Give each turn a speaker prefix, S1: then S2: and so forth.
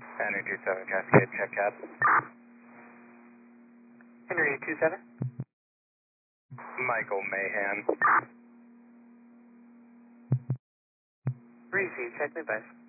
S1: Henry 27 Cascade, check cab.
S2: Henry 27.
S1: Michael Mahan.
S2: Breezy, check me bus.